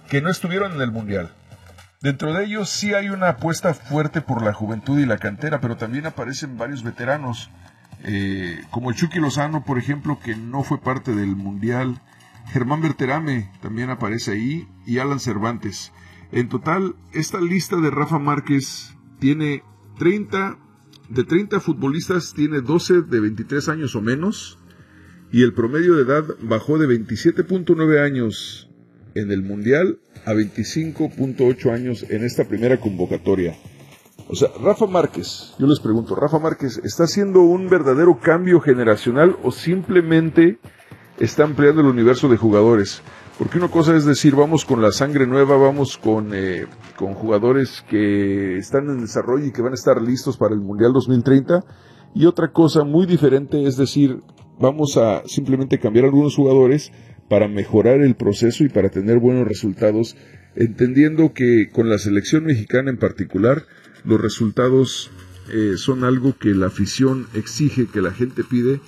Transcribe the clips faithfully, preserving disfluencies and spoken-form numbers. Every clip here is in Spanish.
que no estuvieron en el Mundial. Dentro de ellos sí hay una apuesta fuerte por la juventud y la cantera, pero también aparecen varios veteranos, eh, como el Chucky Lozano, por ejemplo, que no fue parte del Mundial. Germán Berterame también aparece ahí, y Alan Cervantes. En total, esta lista de Rafa Márquez tiene treinta, de treinta futbolistas, tiene doce de veintitrés años o menos, y el promedio de edad bajó de veintisiete punto nueve años en el Mundial a veinticinco punto ocho años en esta primera convocatoria. O sea, Rafa Márquez, yo les pregunto, ¿Rafa Márquez está haciendo un verdadero cambio generacional o simplemente está ampliando el universo de jugadores? Porque una cosa es decir, vamos con la sangre nueva, vamos con, eh, con jugadores que están en desarrollo y que van a estar listos para el Mundial dos mil treinta, y otra cosa muy diferente es decir, vamos a simplemente cambiar algunos jugadores para mejorar el proceso y para tener buenos resultados, entendiendo que con la selección mexicana en particular, los resultados eh, son algo que la afición exige, que la gente pide,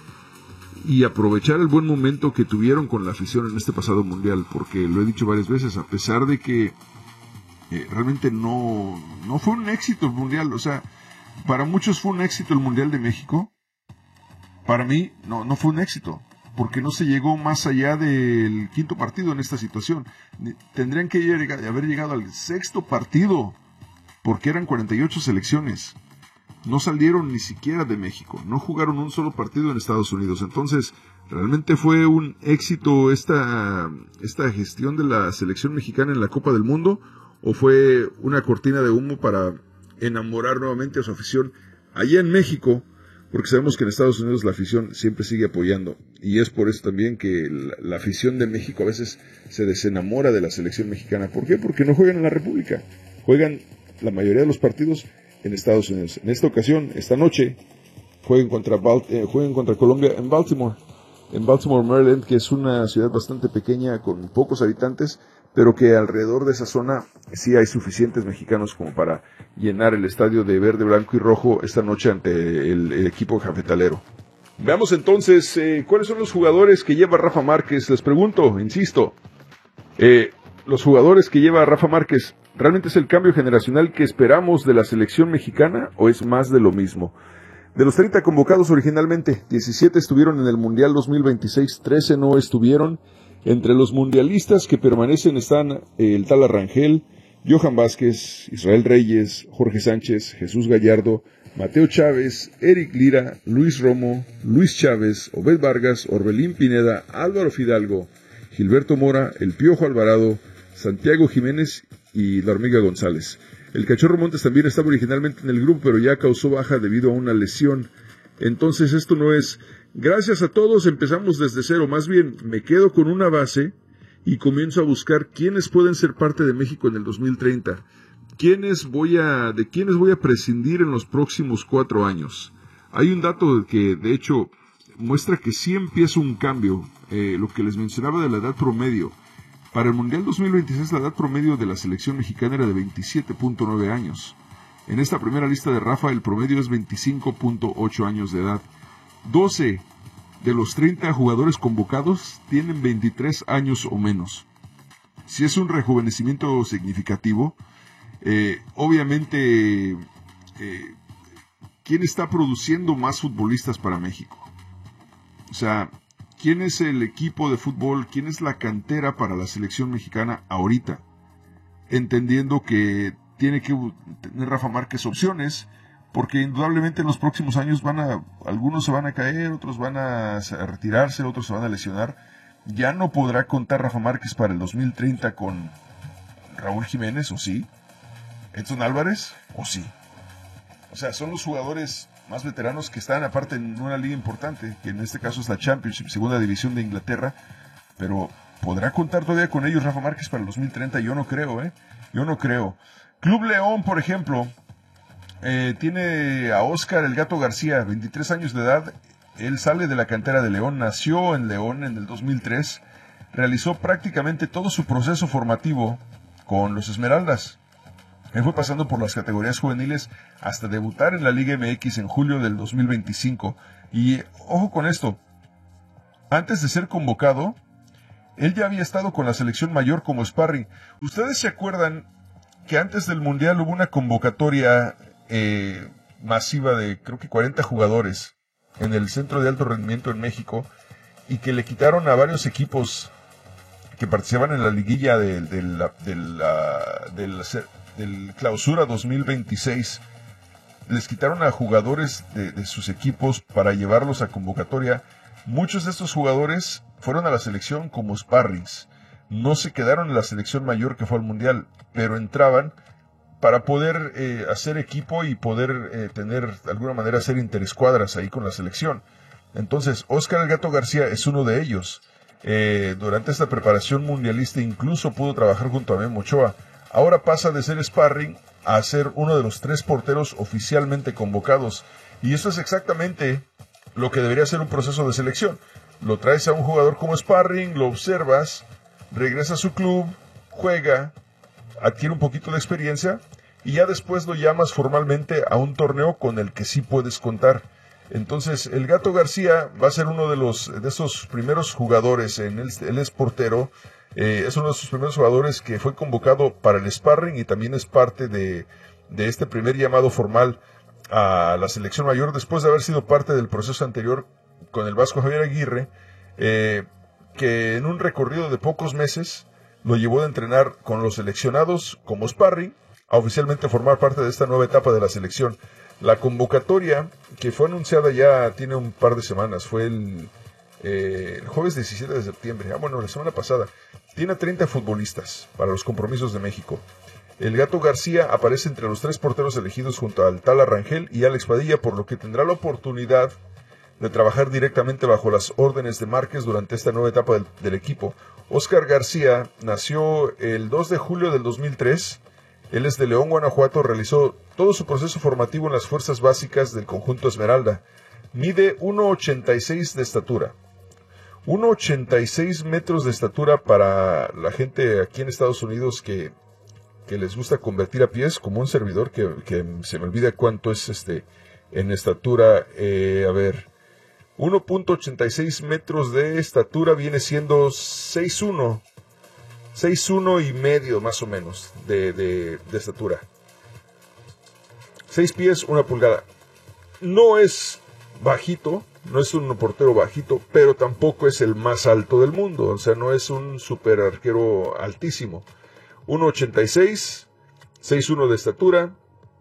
y aprovechar el buen momento que tuvieron con la afición en este pasado Mundial, porque lo he dicho varias veces, a pesar de que eh, realmente no, no fue un éxito el Mundial, o sea, para muchos fue un éxito el Mundial de México, para mí no, no fue un éxito, porque no se llegó más allá del quinto partido en esta situación. Tendrían que haber llegado al sexto partido, porque eran cuarenta y ocho selecciones. No salieron ni siquiera de México, no jugaron un solo partido en Estados Unidos. Entonces, realmente fue un éxito esta, esta gestión de la selección mexicana en la Copa del Mundo, o fue una cortina de humo para enamorar nuevamente a su afición allá en México, porque sabemos que en Estados Unidos la afición siempre sigue apoyando, y es por eso también que la, la afición de México a veces se desenamora de la selección mexicana. ¿Por qué? Porque no juegan en la República, juegan la mayoría de los partidos en Estados Unidos. En esta ocasión, esta noche, juegan contra, Bal- eh, juegan contra Colombia en Baltimore, en Baltimore, Maryland, que es una ciudad bastante pequeña con pocos habitantes, pero que alrededor de esa zona sí hay suficientes mexicanos como para llenar el estadio de verde, blanco y rojo esta noche ante el, el equipo cafetalero. Veamos entonces eh, cuáles son los jugadores que lleva Rafa Márquez. Les pregunto, insisto, eh, los jugadores que lleva Rafa Márquez, ¿realmente es el cambio generacional que esperamos de la selección mexicana o es más de lo mismo? De los treinta convocados originalmente, diecisiete estuvieron en el Mundial dos mil veintiséis, trece no estuvieron. Entre los mundialistas que permanecen están el Tala Rangel, Johan Vázquez, Israel Reyes, Jorge Sánchez, Jesús Gallardo, Mateo Chávez, Eric Lira, Luis Romo, Luis Chávez, Obed Vargas, Orbelín Pineda, Álvaro Fidalgo, Gilberto Mora, El Piojo Alvarado, Santiago Jiménez y La Hormiga González. El Cachorro Montes también estaba originalmente en el grupo, pero ya causó baja debido a una lesión. Entonces esto no es gracias a todos, empezamos desde cero, más bien me quedo con una base y comienzo a buscar quiénes pueden ser parte de México en el dos mil treinta. ¿Quiénes voy a, de quiénes voy a prescindir en los próximos cuatro años? Hay un dato que de hecho muestra que sí empieza un cambio, eh, lo que les mencionaba de la edad promedio. Para el Mundial dos mil veintiséis la edad promedio de la selección mexicana era de veintisiete punto nueve años. En esta primera lista de Rafa el promedio es veinticinco punto ocho años de edad. doce de los treinta jugadores convocados tienen veintitrés años o menos. Si es un rejuvenecimiento significativo, eh, obviamente, eh, ¿quién está produciendo más futbolistas para México? O sea, ¿quién es el equipo de fútbol? ¿Quién es la cantera para la selección mexicana ahorita? Entendiendo que tiene que tener Rafa Márquez opciones, porque indudablemente en los próximos años van a, algunos se van a caer, otros van a retirarse, otros se van a lesionar. Ya no podrá contar Rafa Márquez para el dos mil treinta con Raúl Jiménez, ¿o sí? ¿Edson Álvarez? ¿O sí? O sea, son los jugadores más veteranos que están aparte en una liga importante, que en este caso es la Championship, segunda división de Inglaterra, pero ¿podrá contar todavía con ellos Rafa Márquez para el dos mil treinta? Yo no creo, ¿eh? Yo no creo. Club León, por ejemplo, eh, tiene a Óscar El Gato García, veintitrés años de edad. Él sale de la cantera de León, nació en León en el dos mil tres, realizó prácticamente todo su proceso formativo con los Esmeraldas. Él fue pasando por las categorías juveniles hasta debutar en la Liga M X en julio del dos mil veinticinco. Y ojo con esto, antes de ser convocado, Él ya había estado con la selección mayor como sparring. ¿Ustedes se acuerdan que antes del Mundial hubo una convocatoria eh, masiva de creo que cuarenta jugadores en el Centro de Alto Rendimiento en México y que le quitaron a varios equipos que participaban en la liguilla de, de la, de la, de la, del Clausura dos mil veintiséis? Les quitaron a jugadores de, de sus equipos para llevarlos a convocatoria. Muchos de estos jugadores fueron a la selección como sparrings. No se quedaron en la selección mayor que fue al Mundial, pero entraban para poder eh, hacer equipo y poder eh, tener, de alguna manera, hacer interescuadras ahí con la selección. Entonces, Óscar El Gato García es uno de ellos. Eh, durante esta preparación mundialista incluso pudo trabajar junto a Memo Ochoa. Ahora pasa de ser sparring a ser uno de los tres porteros oficialmente convocados. Y eso es exactamente lo que debería ser un proceso de selección. Lo traes a un jugador como sparring, lo observas, regresa a su club, juega, adquiere un poquito de experiencia y ya después lo llamas formalmente a un torneo con el que sí puedes contar. Entonces, el Gato García va a ser uno de los de esos primeros jugadores. En él, él es portero, eh, es uno de sus primeros jugadores que fue convocado para el sparring y también es parte de, de este primer llamado formal a la selección mayor después de haber sido parte del proceso anterior con el Vasco Javier Aguirre, eh, que en un recorrido de pocos meses lo llevó de entrenar con los seleccionados como sparring a oficialmente formar parte de esta nueva etapa de la selección. La convocatoria, que fue anunciada ya tiene un par de semanas, fue el, eh, el jueves diecisiete de septiembre, ah bueno, la semana pasada, tiene treinta futbolistas para los compromisos de México. El Gato García aparece entre los tres porteros elegidos junto al Tala Rangel y Alex Padilla, por lo que tendrá la oportunidad de trabajar directamente bajo las órdenes de Márquez durante esta nueva etapa del, del equipo. Óscar García nació el dos de julio del dos mil tres. Él es de León, Guanajuato. Realizó todo su proceso formativo en las fuerzas básicas del conjunto Esmeralda. Mide uno ochenta y seis de estatura. uno ochenta y seis metros de estatura para la gente aquí en Estados Unidos que, que les gusta convertir a pies, como un servidor que, que se me olvida cuánto es este en estatura. Eh, a ver, uno ochenta y seis metros de estatura viene siendo seis uno. seis uno y medio más o menos de, de, de estatura. seis pies, una pulgada. No es bajito, no es un portero bajito, pero tampoco es el más alto del mundo. O sea, no es un super arquero altísimo. uno ochenta y seis, seis uno de estatura.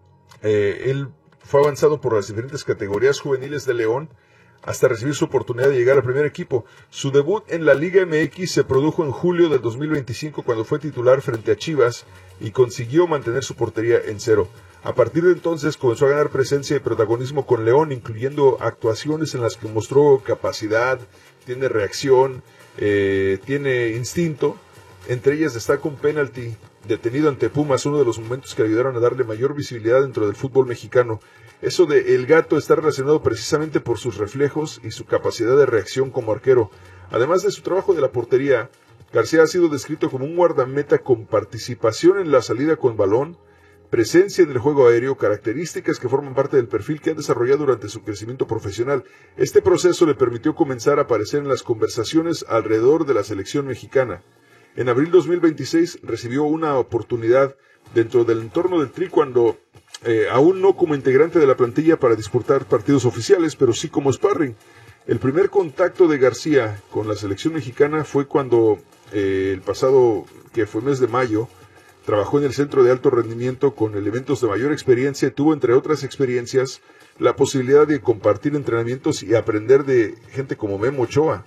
Eh, él fue avanzado por las diferentes categorías juveniles de León hasta recibir su oportunidad de llegar al primer equipo. Su debut en la Liga M X se produjo en julio del dos mil veinticinco cuando fue titular frente a Chivas y consiguió mantener su portería en cero. A partir de entonces comenzó a ganar presencia y protagonismo con León, incluyendo actuaciones en las que mostró capacidad, tiene reacción, eh, tiene instinto. Entre ellas destaca un penalti detenido ante Pumas, uno de los momentos que ayudaron a darle mayor visibilidad dentro del fútbol mexicano. Eso de El Gato está relacionado precisamente por sus reflejos y su capacidad de reacción como arquero. Además de su trabajo de la portería, García ha sido descrito como un guardameta con participación en la salida con balón, presencia en el juego aéreo, características que forman parte del perfil que ha desarrollado durante su crecimiento profesional. Este proceso le permitió comenzar a aparecer en las conversaciones alrededor de la selección mexicana. En abril dos mil veintiséis recibió una oportunidad dentro del entorno del Tri cuando, eh, aún no como integrante de la plantilla para disputar partidos oficiales, pero sí como sparring. El primer contacto de García con la selección mexicana fue cuando eh, el pasado, que fue mes de mayo, trabajó en el Centro de Alto Rendimiento con elementos de mayor experiencia y tuvo, entre otras experiencias, la posibilidad de compartir entrenamientos y aprender de gente como Memo Ochoa.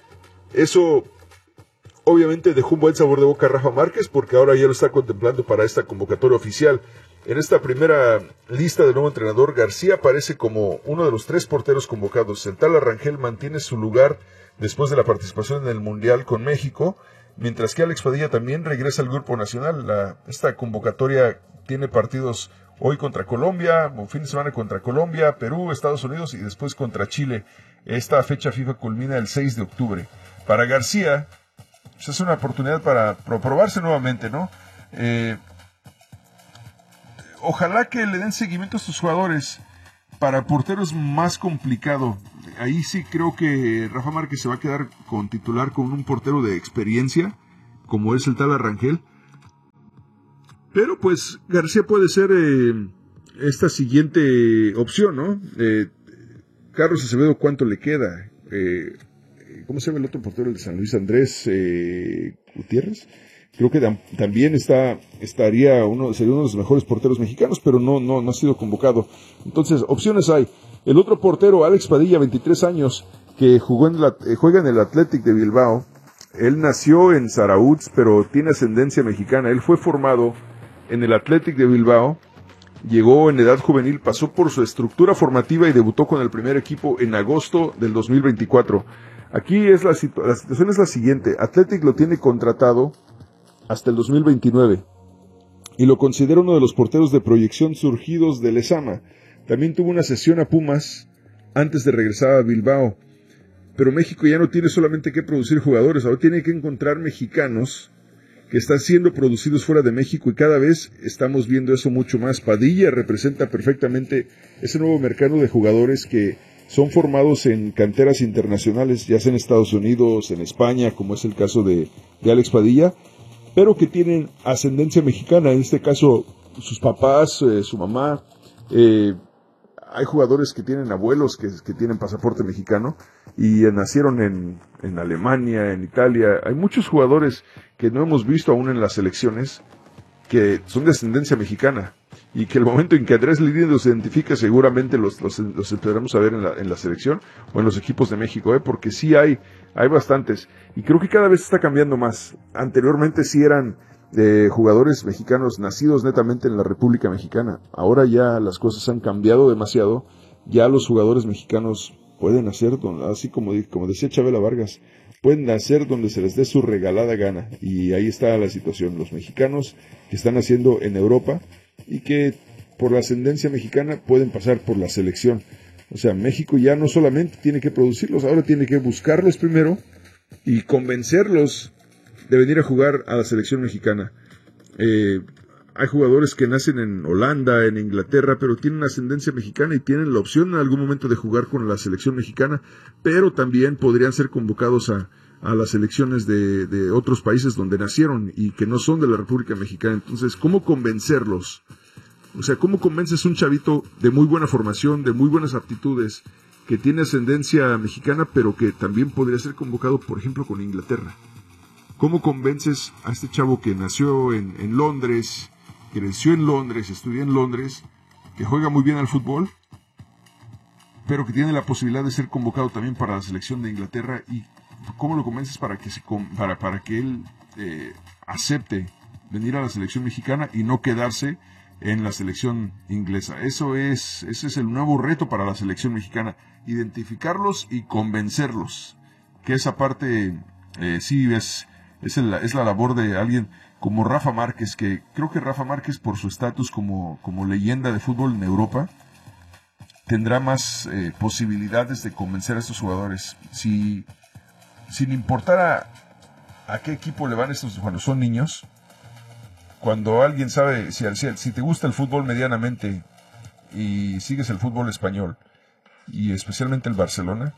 Eso obviamente dejó un buen sabor de boca a Rafa Márquez, porque ahora ya lo está contemplando para esta convocatoria oficial. En esta primera lista del nuevo entrenador, García aparece como uno de los tres porteros convocados. El Tala Rangel mantiene su lugar después de la participación en el Mundial con México, mientras que Alex Padilla también regresa al grupo nacional. La, esta convocatoria tiene partidos hoy contra Colombia, un fin de semana contra Colombia, Perú, Estados Unidos y después contra Chile. Esta fecha FIFA culmina el seis de octubre. Para García, pues es una oportunidad para probarse nuevamente, ¿no? Eh, ojalá que le den seguimiento a estos jugadores. Para porteros más complicado. ahí sí creo que Rafa Márquez se va a quedar con titular con un portero de experiencia, como es el tal Arrangel. Pero pues García puede ser eh, esta siguiente opción, ¿no? Eh, Carlos Acevedo, ¿cuánto le queda? Eh, ¿Cómo se llama el otro portero de San Luis? Andrés eh, Gutiérrez. Creo que tam- también está, estaría uno, sería uno de los mejores porteros mexicanos, pero no, no, no ha sido convocado. Entonces, opciones hay. El otro portero, Alex Padilla, veintitrés años, que jugó en la, eh, juega en el Athletic de Bilbao. Él nació en Zarautz, pero tiene ascendencia mexicana. Él fue formado en el Athletic de Bilbao. Llegó en edad juvenil, pasó por su estructura formativa y debutó con el primer equipo en agosto del dos mil veinticuatro. Aquí es la, situ- la situación es la siguiente. Athletic lo tiene contratado hasta el dos mil veintinueve y lo considera uno de los porteros de proyección surgidos de Lezama. También tuvo una cesión a Pumas antes de regresar a Bilbao. Pero México ya no tiene solamente que producir jugadores, ahora tiene que encontrar mexicanos que están siendo producidos fuera de México y cada vez estamos viendo eso mucho más. Padilla representa perfectamente ese nuevo mercado de jugadores que son formados en canteras internacionales, ya sea en Estados Unidos, en España, como es el caso de, de Alex Padilla, pero que tienen ascendencia mexicana, en este caso sus papás, eh, su mamá. Eh, hay jugadores que tienen abuelos que, que tienen pasaporte mexicano y eh, nacieron en, en Alemania, en Italia. Hay muchos jugadores que no hemos visto aún en las selecciones que son de ascendencia mexicana y que el momento en que Andrés Lilini los identifique seguramente los, los, los esperamos a ver en la, en la selección o en los equipos de México, ¿eh? Porque sí hay, hay bastantes y creo que cada vez está cambiando más. Anteriormente sí eran de jugadores mexicanos nacidos netamente en la República Mexicana. Ahora ya las cosas han cambiado demasiado. Ya los jugadores mexicanos pueden hacer, así como, como decía Chabela Vargas, pueden hacer donde se les dé su regalada gana. Y ahí está la situación. Los mexicanos que están haciendo en Europa y que por la ascendencia mexicana pueden pasar por la selección. O sea, México ya no solamente tiene que producirlos, ahora tiene que buscarlos primero y convencerlos de venir a jugar a la selección mexicana. Eh, hay jugadores que nacen en Holanda, en Inglaterra, pero tienen ascendencia mexicana y tienen la opción en algún momento de jugar con la selección mexicana, pero también podrían ser convocados a, a las selecciones de, de otros países donde nacieron y que no son de la República Mexicana. Entonces, ¿cómo convencerlos? O sea, ¿cómo convences a un chavito de muy buena formación, de muy buenas aptitudes, que tiene ascendencia mexicana, pero que también podría ser convocado, por ejemplo, con Inglaterra? ¿Cómo convences a este chavo que nació en, en Londres, creció en Londres, estudió en Londres, que juega muy bien al fútbol, pero que tiene la posibilidad de ser convocado también para la selección de Inglaterra? ¿Y cómo lo convences para que, se, para, para que él eh, acepte venir a la selección mexicana y no quedarse en la selección inglesa? Eso es, ese es el nuevo reto para la selección mexicana, identificarlos y convencerlos, que esa parte eh, sí es... Es, el, es la labor de alguien como Rafa Márquez, que creo que Rafa Márquez, por su estatus como, como leyenda de fútbol en Europa, tendrá más eh, posibilidades de convencer a estos jugadores. Si, sin importar a, a qué equipo le van estos cuando son niños, cuando alguien sabe, si, si, si te gusta el fútbol medianamente y sigues el fútbol español, y especialmente el Barcelona,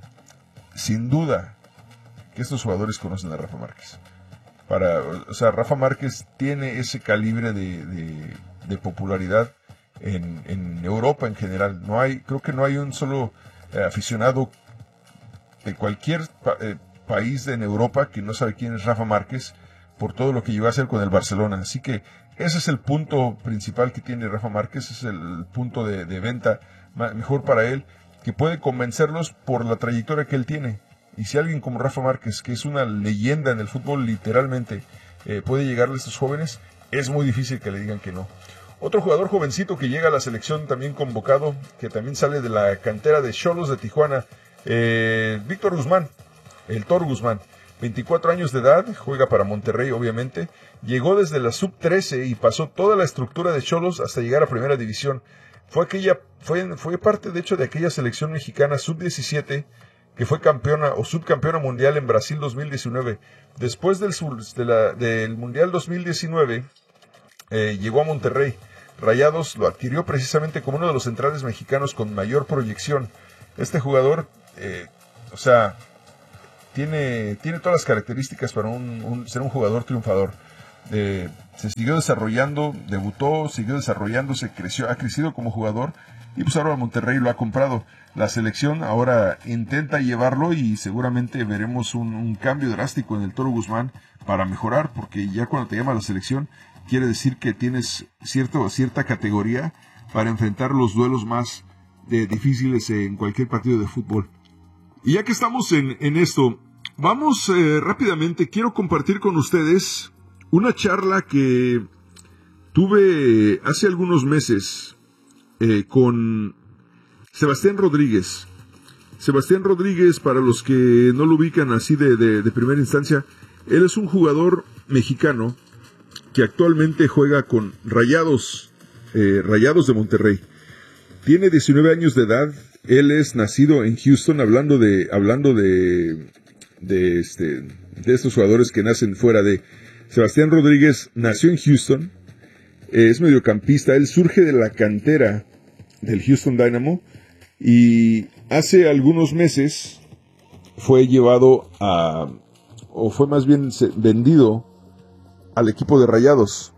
sin duda que estos jugadores conocen a Rafa Márquez. Para, o sea, Rafa Márquez tiene ese calibre de, de, de popularidad en, en Europa en general. No hay, creo que no hay un solo eh, aficionado de cualquier pa, eh, país en Europa que no sabe quién es Rafa Márquez por todo lo que llegó a hacer con el Barcelona. Así que ese es el punto principal que tiene Rafa Márquez, ese es el punto de, de venta mejor para él, que puede convencerlos por la trayectoria que él tiene. Y si alguien como Rafa Márquez, que es una leyenda en el fútbol literalmente, eh, puede llegarle a estos jóvenes, es muy difícil que le digan que no. Otro jugador jovencito que llega a la selección también convocado, que también sale de la cantera de Xolos de Tijuana, eh, Víctor Guzmán, el Toro Guzmán, veinticuatro años de edad, juega para Monterrey obviamente, llegó desde la sub trece y pasó toda la estructura de Xolos hasta llegar a Primera División. Fue, aquella, fue, fue parte de hecho de aquella selección mexicana sub diecisiete, que fue campeona o subcampeona mundial en Brasil dos mil diecinueve. Después del, de la, del Mundial dos mil diecinueve, eh, llegó a Monterrey. Rayados lo adquirió precisamente como uno de los centrales mexicanos con mayor proyección. Este jugador eh, o sea, tiene, tiene todas las características para un, un, ser un jugador triunfador. Eh, se siguió desarrollando, debutó, siguió desarrollándose, creció, ha crecido como jugador y pues ahora Monterrey lo ha comprado. La selección ahora intenta llevarlo y seguramente veremos un, un cambio drástico en el Toro Guzmán para mejorar, porque ya cuando te llama la selección quiere decir que tienes cierto, cierta categoría para enfrentar los duelos más de, difíciles en cualquier partido de fútbol. Y ya que estamos en, en esto, vamos eh, rápidamente, quiero compartir con ustedes una charla que tuve hace algunos meses eh, con Sebastián Rodríguez. Sebastián Rodríguez, para los que no lo ubican así de, de, de primera instancia, él es un jugador mexicano que actualmente juega con Rayados, eh, Rayados de Monterrey. Tiene diecinueve años de edad. Él es nacido en Houston, hablando de, hablando de, de este, de estos jugadores que nacen fuera de. Sebastián Rodríguez nació en Houston, eh, es mediocampista, él surge de la cantera del Houston Dynamo y hace algunos meses fue llevado a, o fue más bien vendido al equipo de Rayados.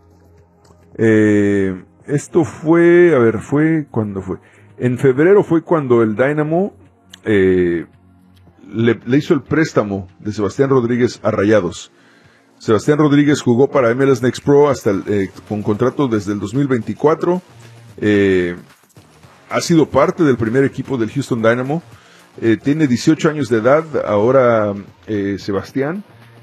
Eh, esto fue, a ver, fue, ¿cuándo fue? En febrero fue cuando el Dynamo eh, le, le hizo el préstamo de Sebastián Rodríguez a Rayados. Sebastián Rodríguez jugó para M L S Next Pro hasta el, eh, con contrato desde el dos mil veinticuatro. Eh, ha sido parte del primer equipo del Houston Dynamo. Eh, tiene dieciocho años de edad. Ahora eh, Sebastián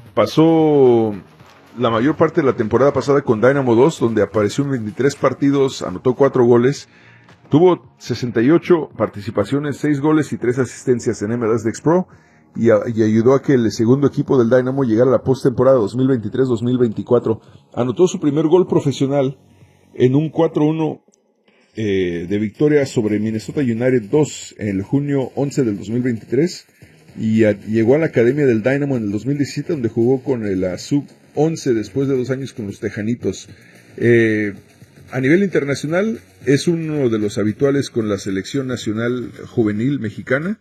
pasó la mayor parte de la temporada pasada con Dynamo dos, donde apareció en veintitrés partidos, anotó cuatro goles. Tuvo sesenta y ocho participaciones, seis goles y tres asistencias en M L S Next Pro. Y, a, y ayudó a que el segundo equipo del Dynamo llegara a la postemporada dos mil veintitrés dos mil veinticuatro. Anotó su primer gol profesional en un cuatro uno eh, de victoria sobre Minnesota United dos en el junio once del dos mil veintitrés. Y a, llegó a la academia del Dynamo en el dos mil diecisiete, donde jugó con el sub once después de dos años con los Tejanitos. Eh, a nivel internacional es uno de los habituales con la selección nacional juvenil mexicana.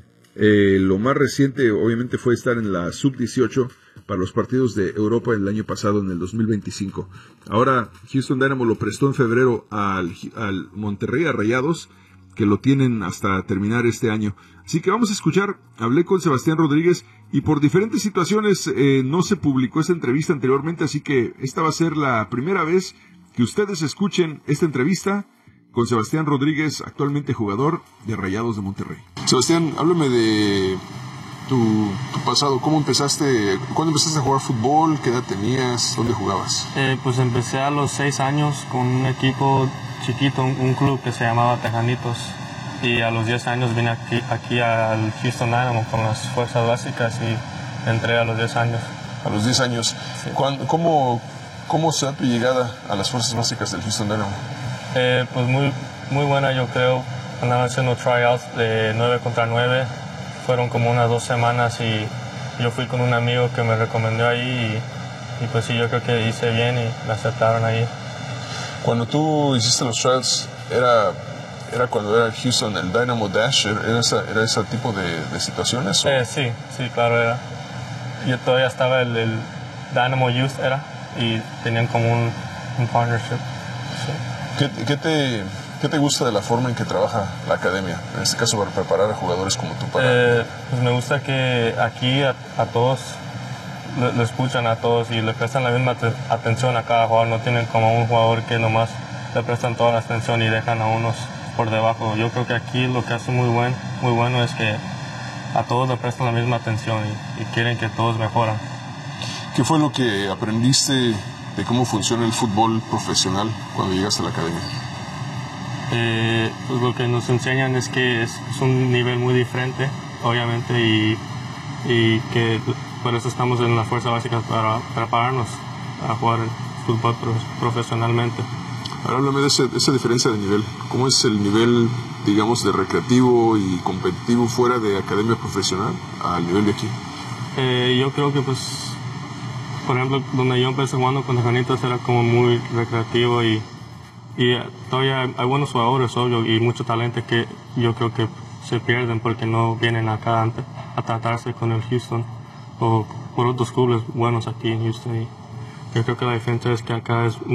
Eh, lo más reciente obviamente fue estar en la sub dieciocho para los partidos de Europa el año pasado, en el dos mil veinticinco. Ahora Houston Dynamo lo prestó en febrero al, al Monterrey, a Rayados, que lo tienen hasta terminar este año. Así que vamos a escuchar. Hablé con Sebastián Rodríguez y por diferentes situaciones eh, no se publicó esta entrevista anteriormente, así que esta va a ser la primera vez que ustedes escuchen esta entrevista con Sebastián Rodríguez, actualmente jugador de Rayados de Monterrey. Sebastián, háblame de tu, tu pasado. ¿Cómo empezaste? ¿Cuándo empezaste a jugar fútbol? ¿Qué edad tenías? ¿Dónde jugabas? Eh, pues empecé a los seis años con un equipo chiquito, un, un club que se llamaba Tejanitos. Y a los diez años vine aquí, aquí al Houston Dynamo con las fuerzas básicas y entré a los diez años. A los diez años. Sí. ¿Cómo, ¿Cómo se da tu llegada a las fuerzas básicas del Houston Dynamo? Eh, pues muy, muy buena, yo creo. Andaban haciendo tryouts de nueve contra nueve. Fueron como unas dos semanas y yo fui con un amigo que me recomendó ahí y, y pues sí, yo creo que hice bien y me aceptaron ahí. Cuando tú hiciste los tryouts, ¿era, era cuando era Houston, el Dynamo Dash? ¿Era ese, era ese tipo de, de situaciones? Eh, sí, sí, claro era. Yo todavía estaba el, el Dynamo Youth era y tenían como un, un partnership. Sí. ¿Qué, qué, te, ¿Qué te gusta de la forma en que trabaja la academia? En este caso, para preparar a jugadores como tú para... Eh, pues me gusta que aquí a, a todos lo, lo escuchan a todos y le prestan la misma te, atención a cada jugador. No tienen como un jugador que nomás le prestan toda la atención y dejan a unos por debajo. Yo creo que aquí lo que hace muy, buen, muy bueno es que a todos le prestan la misma atención y, y quieren que todos mejoran. ¿Qué fue lo que aprendiste de cómo funciona el fútbol profesional cuando llegaste a la academia? Eh, pues lo que nos enseñan es que es, es un nivel muy diferente, obviamente, y, y que por eso estamos en la fuerza básica para prepararnos a jugar el fútbol profesionalmente. Ahora háblame de, ese, de esa diferencia de nivel. ¿Cómo es el nivel, digamos, de recreativo y competitivo fuera de academia profesional al nivel de aquí? Eh, yo creo que pues por ejemplo, donde yo empecé jugando con Tejanitos era como muy recreativo y, y todavía hay buenos jugadores, obvio, y mucho talento que yo creo que se pierden porque no vienen acá ante- a tratarse con el Houston o por otros clubes buenos aquí en Houston. Y yo creo que la diferencia es que acá es